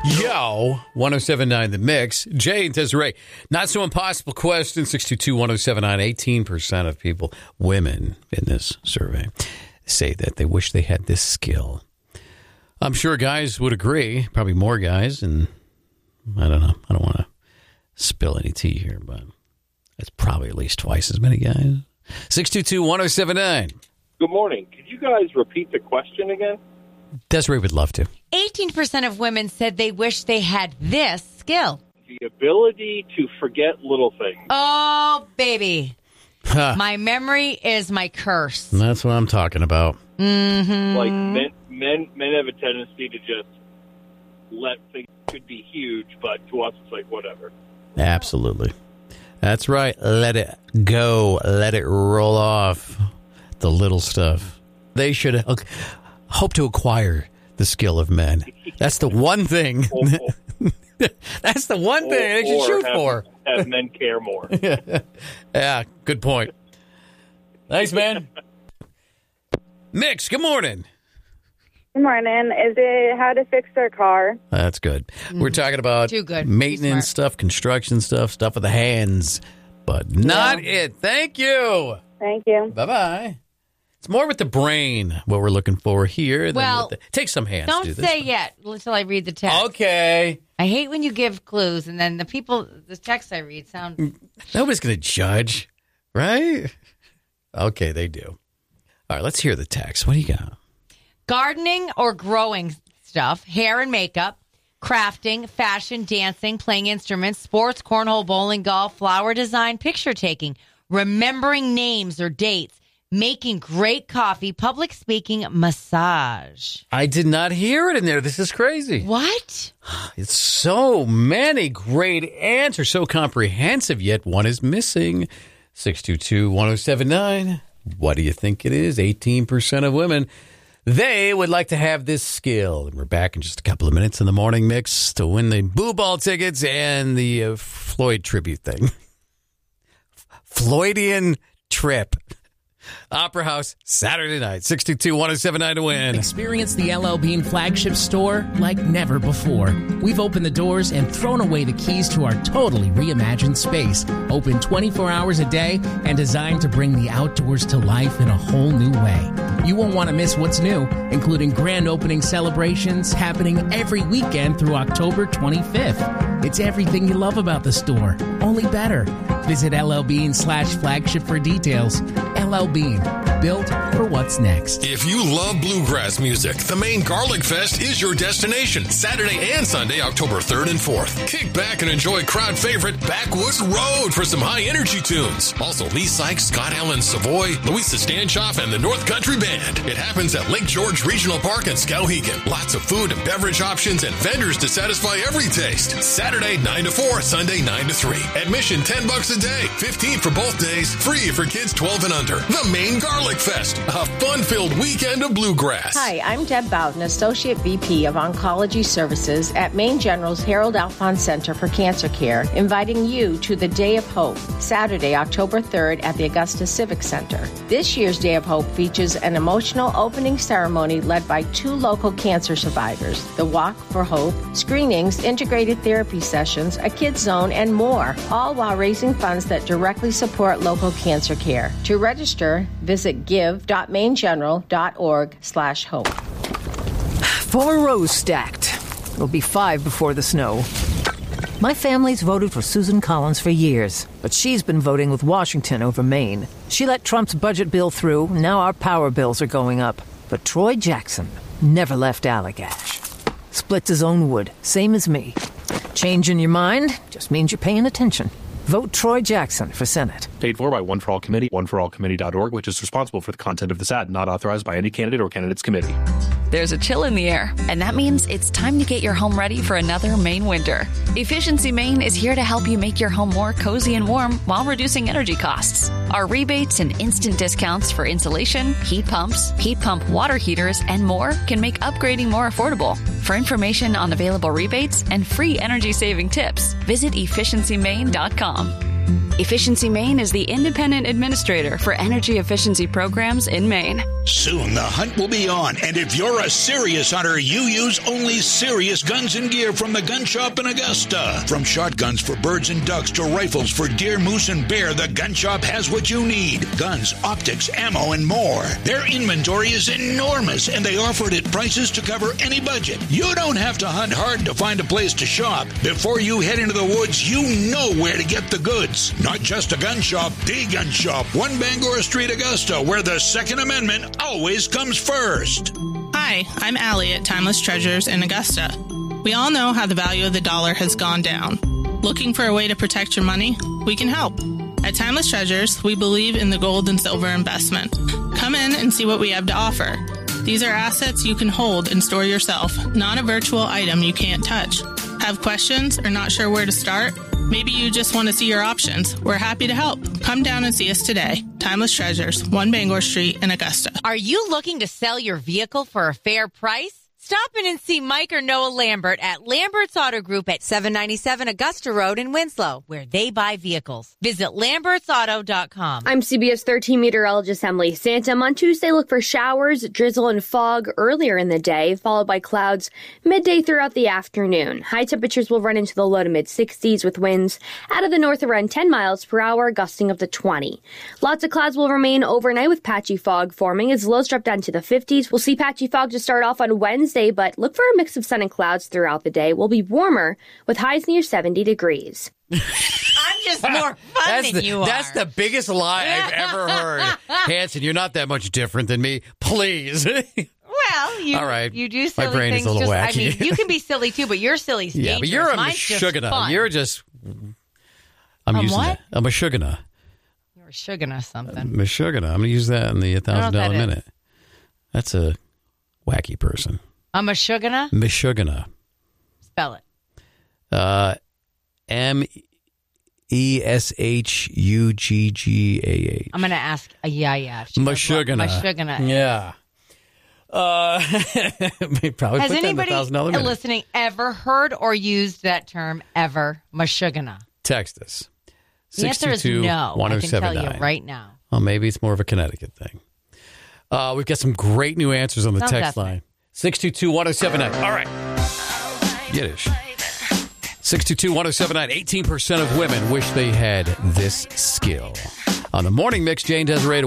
Yo, 107.9 The Mix. Jay and Desiree. Not so impossible question. 622-1079. 18% of people, women in this survey, say that they wish they had this skill. I'm sure guys would agree. Probably more guys. And I don't know. I don't want to spill any tea here, but it's probably at least twice as many guys. 622-1079. Good morning. Could you guys repeat the question again? Desiree would love to. 18% of women said they wish they had this skill. The ability to forget little things. Oh, baby. My memory is my curse. That's what I'm talking about. Mm-hmm. Like men have a tendency to just let things could be huge, but to us it's like whatever. Absolutely. That's right. Let it go. Let it roll off. The little stuff. They should hope to acquire the skill of men. That's the one thing. That's the one thing they should shoot for. Have men care more. Yeah, good point. Thanks, man. Mix, good morning. Good morning. Is it how to fix their car? That's good. We're talking about Too good. maintenance stuff, construction stuff with the hands, but not it. Thank you. Thank you. Bye-bye. It's more with the brain, what we're looking for here. Well, take some hands. Don't to do this say one. yet until I read the text. Okay. I hate when you give clues, and then the texts I read sound... Nobody's going to judge, right? Okay, they do. All right, let's hear the text. What do you got? Gardening or growing stuff, hair and makeup, crafting, fashion, dancing, playing instruments, sports, cornhole, bowling, golf, flower design, picture taking, remembering names or dates, making great coffee, public speaking, massage. I did not hear it in there. This is crazy. What? It's so many great answers, so comprehensive, yet one is missing. 622-1079. What do you think it is? 18% of women, they would like to have this skill. And we're back in just a couple of minutes in the morning mix to win the Boo Ball tickets and the Floyd tribute thing. Floydian trip. Opera House, Saturday night, 622-1079 to win. Experience the LL Bean flagship store like never before. We've opened the doors and thrown away the keys to our totally reimagined space. Open 24 hours a day and designed to bring the outdoors to life in a whole new way. You won't want to miss what's new, including grand opening celebrations happening every weekend through October 25th. It's everything you love about the store, only better. Visit LL Bean/flagship for details. LL Bean, built for what's next. If you love bluegrass music, the Maine Garlic Fest is your destination. Saturday and Sunday, October 3rd and 4th. Kick back and enjoy crowd favorite Backwoods Road for some high energy tunes. Also, Lee Sykes, Scott Allen, Savoy, Louisa Stanchoff, and the North Country Band. It happens at Lake George Regional Park in Skowhegan. Lots of food and beverage options and vendors to satisfy every taste. Saturday 9 to 4, Sunday 9 to 3. Admission $10 a day, $15 for both days, free for kids 12 and under. The Maine Garlic Fest, a fun-filled weekend of bluegrass. Hi, I'm Deb Bowden, Associate VP of Oncology Services at Maine General's Harold Alphonse Center for Cancer Care, inviting you to the Day of Hope, Saturday, October 3rd at the Augusta Civic Center. This year's Day of Hope features an emotional opening ceremony led by 2 local cancer survivors, the Walk for Hope, screenings, integrated therapy sessions, a kids zone, and more, all while raising funds that directly support local cancer care. To register, visit give.mainegeneral.org/hope. 4 rows stacked. It'll be 5 before the snow. My family's voted for Susan Collins for years, but she's been voting with Washington over Maine. She let Trump's budget bill through, now our power bills are going up. But Troy Jackson never left Allagash. Splits his own wood, same as me. Changing your mind just means you're paying attention. Vote Troy Jackson for Senate. Paid for by One for All Committee, oneforallcommittee.org, which is responsible for the content of this ad, not authorized by any candidate or candidates committee. There's a chill in the air, and that means it's time to get your home ready for another Maine winter. Efficiency Maine is here to help you make your home more cozy and warm while reducing energy costs. Our rebates and instant discounts for insulation, heat pumps, heat pump water heaters, and more can make upgrading more affordable. For information on available rebates and free energy-saving tips, visit efficiencymaine.com. Efficiency Maine is the independent administrator for energy efficiency programs in Maine. Soon the hunt will be on, and if you're a serious hunter, you use only serious guns and gear from the Gun Shop in Augusta. From shotguns for birds and ducks to rifles for deer, moose, and bear, the Gun Shop has what you need. Guns, optics, ammo, and more. Their inventory is enormous, and they offer it at prices to cover any budget. You don't have to hunt hard to find a place to shop. Before you head into the woods, you know where to get the goods. Not just a gun shop, the Gun Shop, 1 Bangor Street, Augusta, where the Second Amendment always comes first. Hi, I'm Allie at Timeless Treasures in Augusta. We all know how the value of the dollar has gone down. Looking for a way to protect your money? We can help. At Timeless Treasures, we believe in the gold and silver investment. Come in and see what we have to offer. These are assets you can hold and store yourself, not a virtual item you can't touch. Have questions or not sure where to start? Maybe you just want to see your options. We're happy to help. Come down and see us today. Timeless Treasures, 1 Bangor Street in Augusta. Are you looking to sell your vehicle for a fair price? Stop in and see Mike or Noah Lambert at Lambert's Auto Group at 797 Augusta Road in Winslow, where they buy vehicles. Visit lambertsauto.com. I'm CBS 13 meteorologist Emily Santam. On Tuesday, look for showers, drizzle, and fog earlier in the day, followed by clouds midday throughout the afternoon. High temperatures will run into the low to mid-60s with winds out of the north around 10 miles per hour, gusting up to 20. Lots of clouds will remain overnight with patchy fog forming as lows drop down to the 50s. We'll see patchy fog to start off on Wednesday, but look for a mix of sun and clouds throughout the day. We'll be warmer with highs near 70 degrees. I'm just more fun than you are. That's the biggest lie I've ever heard. Hanson, you're not that much different than me. Please. Well, you, all right. You do silly My brain things. is a little wacky. I mean, you can be silly too, but your silly's dangerous. Yeah, but you're a Mine's just fun. Mashugana. You're just... I'm using what? that. A Mashugana. You're a Shugana something. Mashugana. I'm going to use that in the $1,000 minute. That's a wacky person. A Mashugana? Mashugana. Spell it. MESHUGGAH. I'm going to ask a yeah. Mashugana. Mashugana. Yeah. Probably Has put anybody that in the $1,000 minute. listening ever heard or used that term ever? Mashugana. Text us. The answer is no. I can tell you right now. Well, maybe it's more of a Connecticut thing. We've got some great new answers on the text line. 622-1079. All right. Yiddish. 622-1079. 18% of women wish they had this skill. On the Morning Mix, Jane Desiree